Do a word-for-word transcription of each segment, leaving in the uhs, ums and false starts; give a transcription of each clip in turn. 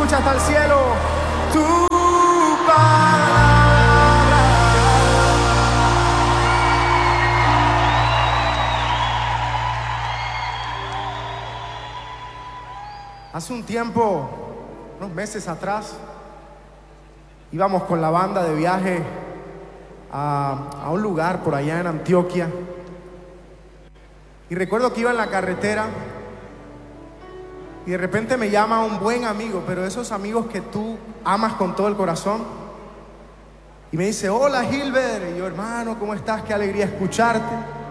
escucha hasta el cielo. Tu palabra. Hace un tiempo, unos meses atrás, íbamos con la banda de viaje a, a un lugar por allá en Antioquia. Y recuerdo que iba en la carretera y de repente me llama un buen amigo, pero esos amigos que tú amas con todo el corazón. Y me dice: hola Gilbert. Y yo: hermano, ¿cómo estás? Qué alegría escucharte.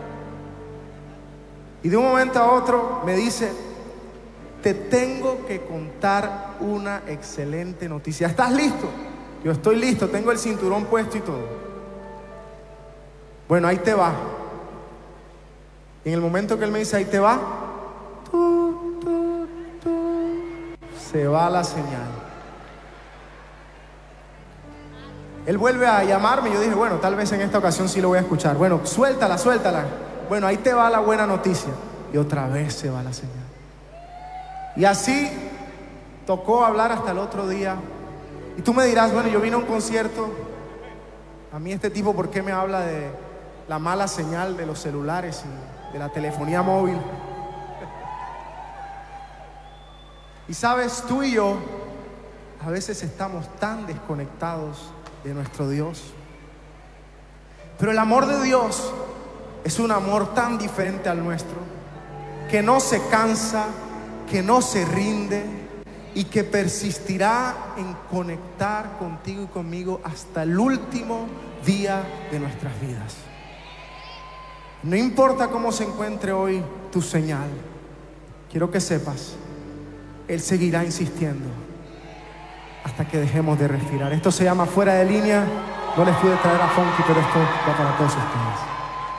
Y de un momento a otro me dice: te tengo que contar una excelente noticia. ¿Estás listo? Yo: estoy listo, tengo el cinturón puesto y todo. Bueno, ahí te va. Y en el momento que él me dice: ahí te va, tu, tu, tu, se va la señal. Él vuelve a llamarme y yo dije: bueno, tal vez en esta ocasión sí lo voy a escuchar. Bueno, suéltala, suéltala. Bueno, ahí te va la buena noticia. Y otra vez se va la señal. Y así tocó hablar hasta el otro día. Y tú me dirás: bueno, yo vine a un concierto. A mí este tipo, ¿por qué me habla de la mala señal de los celulares y de la telefonía móvil? Y sabes, tú y yo a veces estamos tan desconectados de nuestro Dios. Pero el amor de Dios es un amor tan diferente al nuestro, que no se cansa, que no se rinde y que persistirá en conectar contigo y conmigo hasta el último día de nuestras vidas. No importa cómo se encuentre hoy tu señal, quiero que sepas, Él seguirá insistiendo hasta que dejemos de respirar. Esto se llama Fuera de Línea. No les pude traer a Funky, pero esto va para todos ustedes.